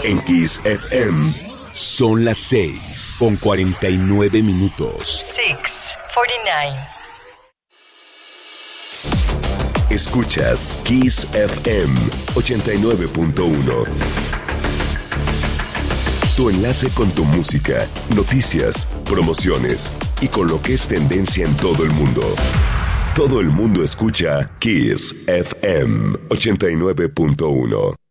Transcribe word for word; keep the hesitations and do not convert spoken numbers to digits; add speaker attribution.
Speaker 1: En Kiss F M son las seis con cuarenta y nueve minutos.
Speaker 2: seis cuarenta y nueve.
Speaker 1: Escuchas Kiss F M ochenta y nueve punto uno. Tu enlace con tu música, noticias, promociones y con lo que es tendencia en todo el mundo. Todo el mundo escucha Kiss F M ochenta y nueve punto uno.